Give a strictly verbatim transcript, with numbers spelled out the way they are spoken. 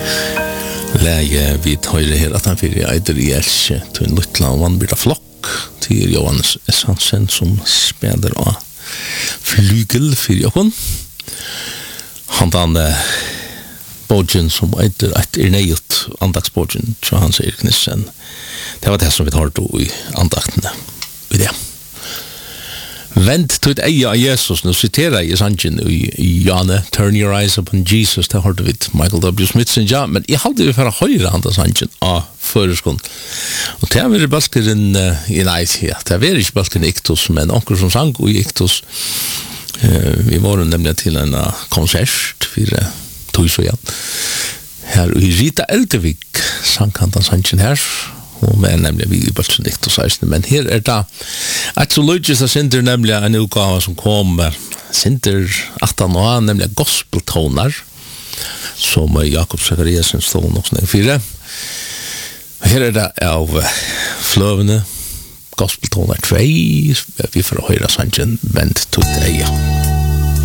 Läge vi høyre her at han fyrir eider i elske til en luttla og vannbyrda flokk til Johannes S. Hansen som speder av flygel fyrir jokken. Han dan uh, Bogen som eider et er neilt andagsbogen så han sier knissen. Det var det som vi tar då i andaktene i det. Vent til et eie av Jesus, nå siterer jeg i sangen i, i Jane, Turn your eyes upon Jesus, det hørte vi til Michael W. Smith sin ja, men jeg hadde vi for å høyre han til sangen av føreskånd. Og det er vi balkeren uh, i nei, ja, det er vi ikke balkeren i Iktos, men onker som sang i Iktos, uh, vi var nemlig til en uh, konsert for uh, tog så igjen. Her i Rita Eldevik sang han til sangen her, og vi er nemlig vi i balkeren i Iktos, men her er det at så løgjes av Sinter nemlig en utgave som kom Sinter achtan år, nemlig gospeltoner som Jakob Zachariasen stod nok sånn i fire. Her er det av fløvene gospeltoner tvei, vi får høyre sangen Vent til et eie.